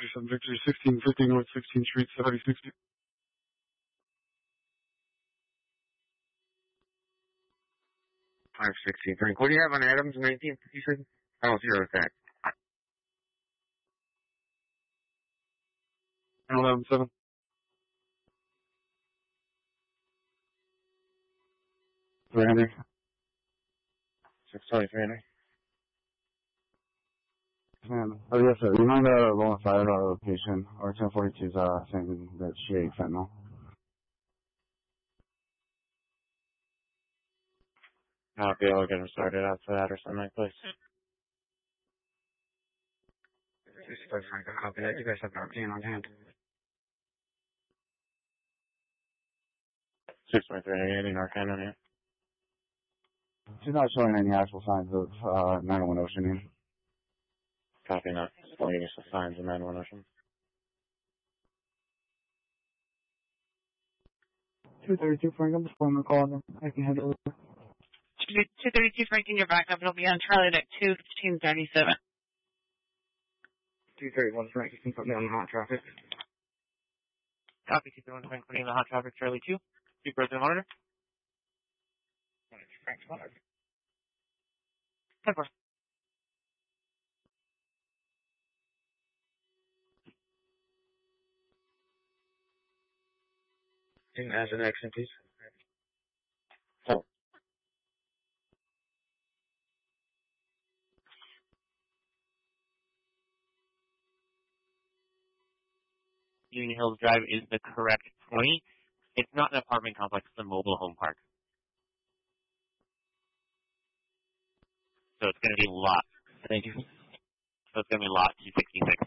Victory 1650 North 16th Street, 7060. 563. What do you have on Adams 19th, you said? Oh, 0 117. Henry. 623 Henry. Oh, yes, sir. You mind rolling fire to our location? Or 1042's saying that she ate fentanyl. I'll be able to get him started out for that or something, please. Copy that. You guys have 13 on hand. 623 any Narcan on here. She's not showing any actual signs of 901 Ocean. Copy that. Just want to give you some signs of 901 Ocean. 232 Frank, I'm just forming a call. I can head over. 232 Frank, you're back up. It'll be on Charlie at 2:37. 231 Frank, you can put me on the hot traffic. Copy 231 Frank, putting in the hot traffic, Charlie 2. Keep birth and monitor. Frank's monitor. 10-4. As an action, please. Oh. Union Hills Drive is the correct point. It's not an apartment complex, it's a mobile home park. So it's going to be lot. Thank you. So it's going to be lot 266.